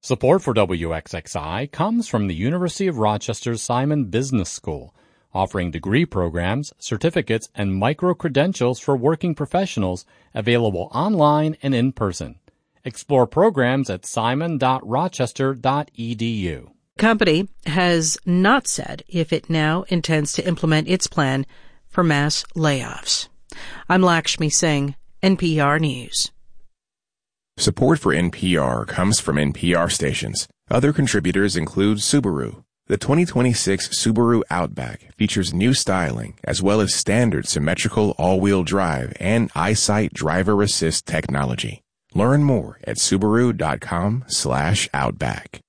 Support for WXXI comes from the University of Rochester's Simon Business School, offering degree programs, certificates, and micro-credentials for working professionals available online and in person. Explore programs at simon.rochester.edu. Company has not said if it now intends to implement its plan for mass layoffs. I'm Lakshmi Singh, NPR News. Support for NPR comes from NPR stations. Other contributors include Subaru. The 2026 Subaru Outback features new styling as well as standard symmetrical all-wheel drive and EyeSight driver assist technology. Learn more at Subaru.com/Outback.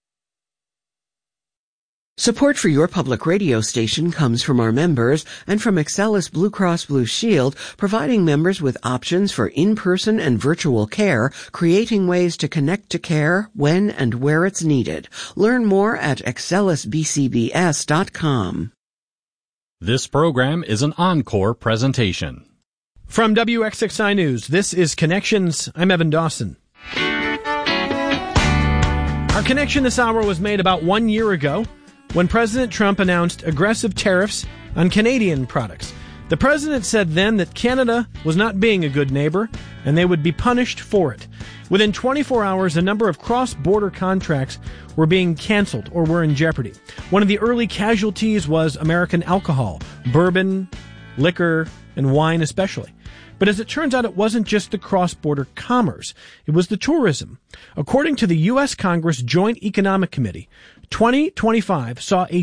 Support for your public radio station comes from our members and from Excelis Blue Cross Blue Shield, providing members with options for in-person and virtual care, creating ways to connect to care when and where it's needed. Learn more at excelisbcbs.com. This program is an encore presentation. From WXXI News, this is Connections. I'm Evan Dawson. Our connection this hour was made about 1 year ago, when President Trump announced aggressive tariffs on Canadian products. The president said then that Canada was not being a good neighbor, and they would be punished for it. Within 24 hours, a number of cross-border contracts were being canceled or were in jeopardy. One of the early casualties was American alcohol, bourbon, liquor, and wine especially. But as it turns out, it wasn't just the cross-border commerce. It was the tourism. According to the U.S. Congress Joint Economic Committee, 2025 saw a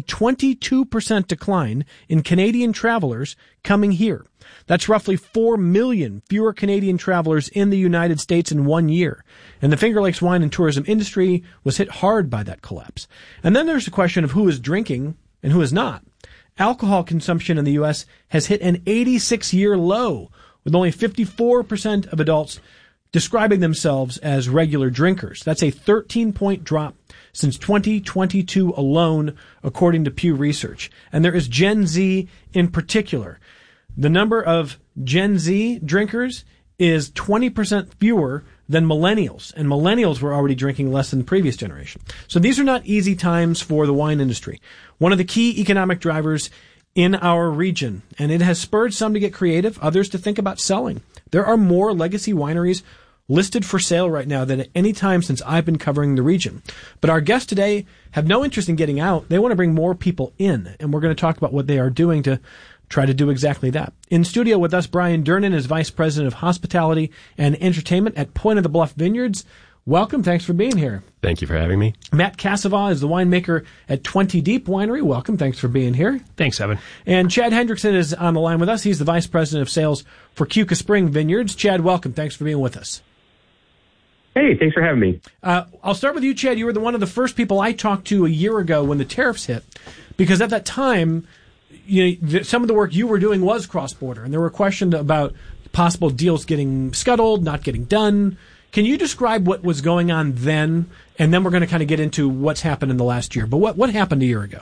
22% decline in Canadian travelers coming here. That's roughly 4 million fewer Canadian travelers in the United States in 1 year. And the Finger Lakes wine and tourism industry was hit hard by that collapse. And then there's the question of who is drinking and who is not. Alcohol consumption in the U.S. has hit an 86-year low, with only 54% of adults describing themselves as regular drinkers. That's a 13-point drop since 2022 alone, according to Pew Research. And there is Gen Z in particular. The number of Gen Z drinkers is 20% fewer than millennials, and millennials were already drinking less than the previous generation. So these are not easy times for the wine industry. One of the key economic drivers in our region, and it has spurred some to get creative, others to think about selling. There are more legacy wineries listed for sale right now than at any time since I've been covering the region. But our guests today have no interest in getting out. They want to bring more people in, and we're going to talk about what they are doing to try to do exactly that. In studio with us, Brian Durnan is Vice President of Hospitality and Entertainment at Point of the Bluff Vineyards. Welcome. Thanks for being here. Thank you for having me. Matt Cassavaugh is the winemaker at 20 Deep Winery. Welcome. Thanks for being here. Thanks, Evan. And Chad Hendrickson is on the line with us. He's the Vice President of Sales for Keuka Spring Vineyards. Chad, welcome. Thanks for being with us. Hey, thanks for having me. I'll start with you, Chad. You were one of the first people I talked to a year ago when the tariffs hit, because at that time, some of the work you were doing was cross-border, and there were questions about possible deals getting scuttled, not getting done. Can you describe what was going on then, and then we're going to kind of get into what's happened in the last year. But what happened a year ago?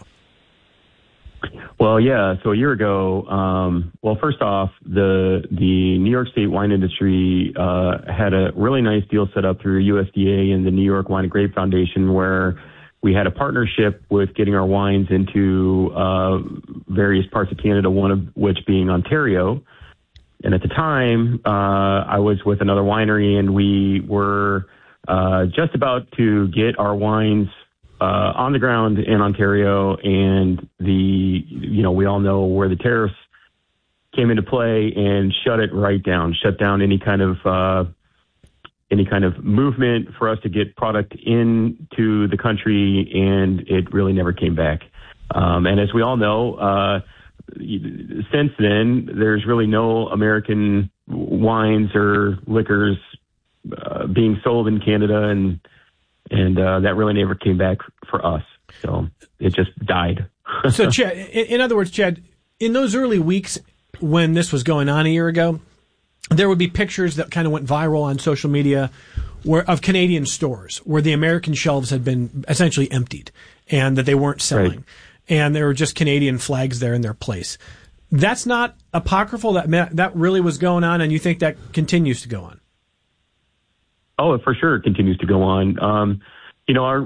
Well, yeah, so a year ago, first off, the New York State wine industry had a really nice deal set up through USDA and the New York Wine and Grape Foundation, where we had a partnership with getting our wines into various parts of Canada, one of which being Ontario. And at the time, I was with another winery, and we were just about to get our wines on the ground in Ontario. And we all know where the tariffs came into play and shut down any kind of movement for us to get product into the country, and it really never came back. And as we all know, since then, there's really no American wines or liquors being sold in Canada, and that really never came back for us. So it just died. So, Chad, in other words, Chad, in those early weeks when this was going on a year ago, there would be pictures that kind of went viral on social media of Canadian stores where the American shelves had been essentially emptied and that they weren't selling. Right. And there were just Canadian flags there in their place. That's not apocryphal. That really was going on, and you think that continues to go on? Oh, for sure it continues to go on. Our